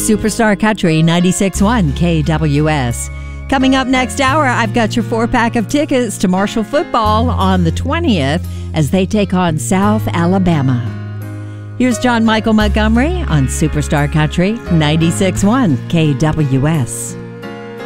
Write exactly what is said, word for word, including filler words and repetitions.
Superstar Country ninety-six point one K W S. Coming up next hour, I've got your four-pack of tickets to Marshall football on the twentieth as they take on South Alabama. Here's John Michael Montgomery on Superstar Country ninety-six point one K W S.